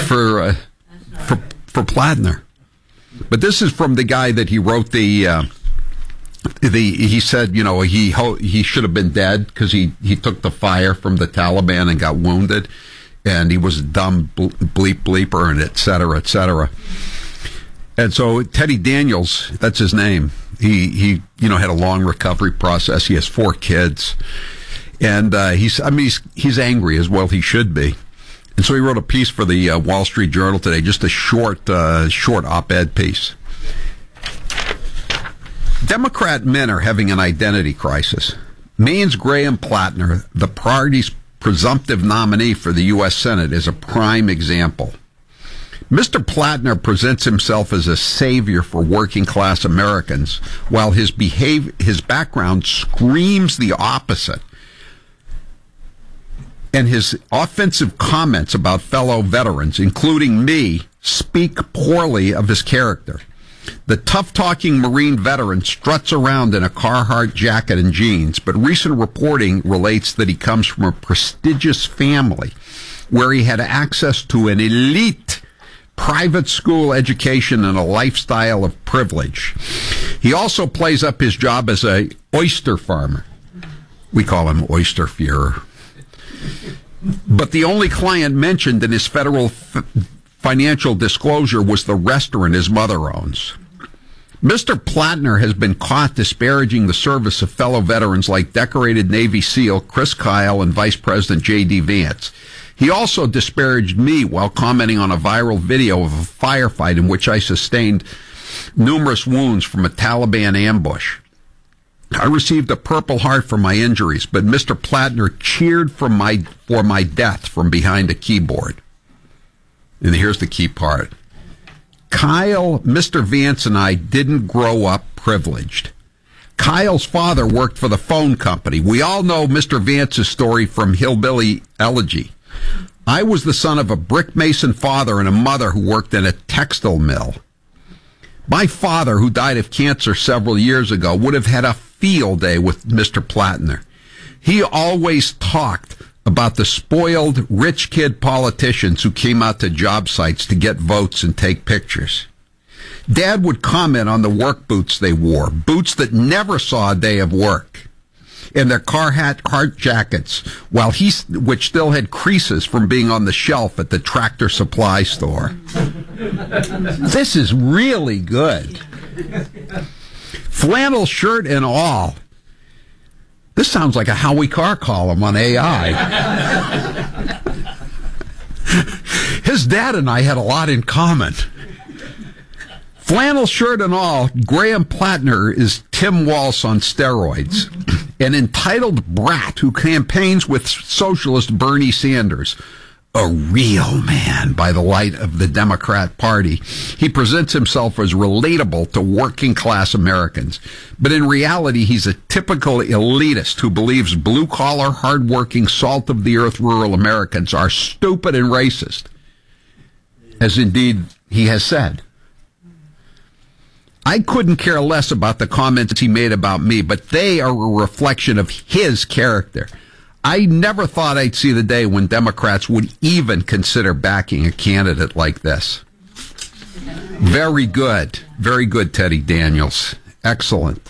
for Plattner. But this is from the guy that he wrote he said, he should have been dead because he took the fire from the Taliban and got wounded, and he was a dumb bleeper, and et cetera, et cetera. And so Teddy Daniels, that's his name. He had a long recovery process. He has 4 kids, and he's angry, as well he should be. And so he wrote a piece for the Wall Street Journal today, just a short op-ed piece. Democrat men are having an identity crisis. Maine's Graham Plattner, the party's presumptive nominee for the U.S. Senate, is a prime example. Mr. Plattner presents himself as a savior for working-class Americans, while his background screams the opposite. And his offensive comments about fellow veterans, including me, speak poorly of his character. The tough-talking Marine veteran struts around in a Carhartt jacket and jeans, but recent reporting relates that he comes from a prestigious family where he had access to an elite private school education and a lifestyle of privilege. He also plays up his job as a oyster farmer. We call him Oyster Führer. But the only client mentioned in his federal financial disclosure was the restaurant his mother owns. Mr. Plattner has been caught disparaging the service of fellow veterans like decorated Navy SEAL Chris Kyle and Vice President J.D. Vance. He also disparaged me while commenting on a viral video of a firefight in which I sustained numerous wounds from a Taliban ambush. I received a Purple Heart for my injuries, but Mr. Plattner cheered for my death from behind a keyboard. And here's the key part. Kyle, Mr. Vance, and I didn't grow up privileged. Kyle's father worked for the phone company. We all know Mr. Vance's story from Hillbilly Elegy. I was the son of a brick mason father and a mother who worked in a textile mill. My father, who died of cancer several years ago, would have had a field day with Mr. Plattner. He always talked about the spoiled rich kid politicians who came out to job sites to get votes and take pictures. Dad would comment on the work boots they wore, boots that never saw a day of work, and their Carhartt jackets, which still had creases from being on the shelf at the Tractor Supply store. This is really good. Flannel shirt and all. This sounds like a Howie Carr column on AI. His dad and I had a lot in common. Flannel shirt and all, Graham Plattner is Tim Walz on steroids, an entitled brat who campaigns with socialist Bernie Sanders. A real man by the light of the Democrat Party. He presents himself as relatable to working-class Americans. But in reality, he's a typical elitist who believes blue-collar, hard-working, salt-of-the-earth rural Americans are stupid and racist, as indeed he has said. I couldn't care less about the comments he made about me, but they are a reflection of his character. I never thought I'd see the day when Democrats would even consider backing a candidate like this. Very good. Very good, Teddy Daniels. Excellent.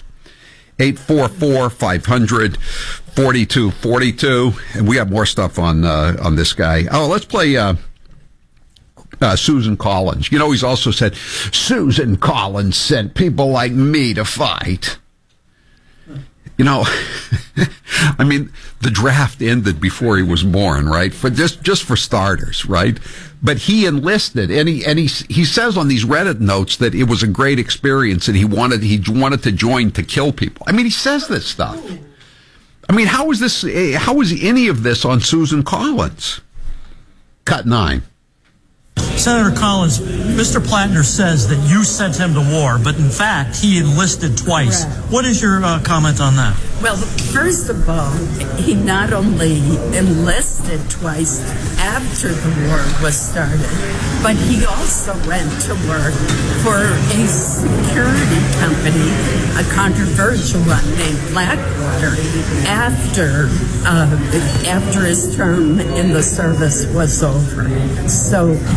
844-500-4242. And we have more stuff on this guy. Oh, let's play Susan Collins. You know, he's also said, Susan Collins sent people like me to fight. You know, I mean, the draft ended before he was born, right? For just for starters, right? But he enlisted, and he says on these Reddit notes that it was a great experience, and he wanted to join to kill people. I mean, he says this stuff. I mean, how is any of this on Susan Collins? Cut 9. Senator Collins, Mr. Plattner says that you sent him to war, but in fact, he enlisted twice. Correct. What is your comment on that? Well, first of all, he not only enlisted twice after the war was started, but he also went to work for a security company, a controversial one named Blackwater, after his term in the service was over. So